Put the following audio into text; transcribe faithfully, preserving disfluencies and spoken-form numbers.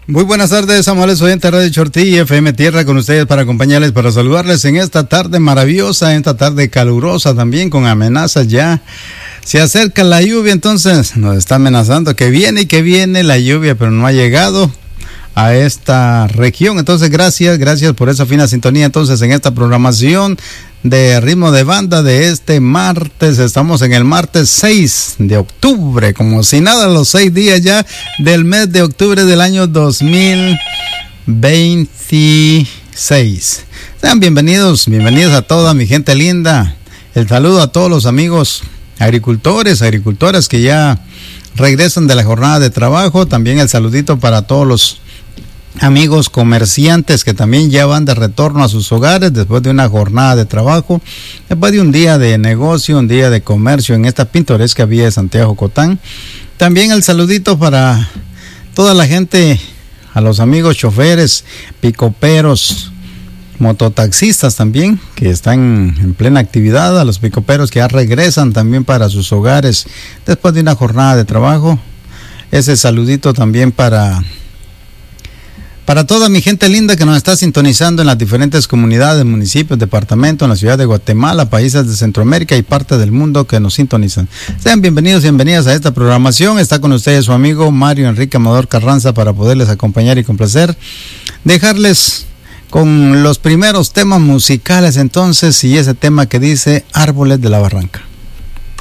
Muy buenas tardes, amables oyentes de Radio Chortí, F M Tierra, con ustedes para acompañarles, para saludarles en esta tarde maravillosa, en esta tarde calurosa también, con amenazas ya. Se acerca la lluvia, entonces nos está amenazando que viene y que viene la lluvia, pero no ha llegado a esta región. Entonces, gracias, gracias por esa fina sintonía. Entonces, en esta programación de ritmo de banda de este martes, estamos en el martes seis de octubre, como si nada, los seis días ya del mes de octubre del año dos mil veintiséis. Sean bienvenidos, bienvenidos a toda mi gente linda. El saludo a todos los amigos agricultores, agricultoras que ya regresan de la jornada de trabajo. También el saludito para todos los amigos comerciantes que también ya van de retorno a sus hogares después de una jornada de trabajo, después de un día de negocio, un día de comercio en esta pintoresca vía de Santiago Cotán. También el saludito para toda la gente, a los amigos choferes, picoperos, mototaxistas también, que están en plena actividad, a los picoperos que ya regresan también para sus hogares después de una jornada de trabajo. Ese saludito también para Para toda mi gente linda que nos está sintonizando en las diferentes comunidades, municipios, departamentos, en la ciudad de Guatemala, países de Centroamérica y parte del mundo que nos sintonizan. Sean bienvenidos y bienvenidas a esta programación. Está con ustedes su amigo Mario Enrique Amador Carranza para poderles acompañar y complacer. Dejarles con los primeros temas musicales entonces, y ese tema que dice Árboles de la Barranca.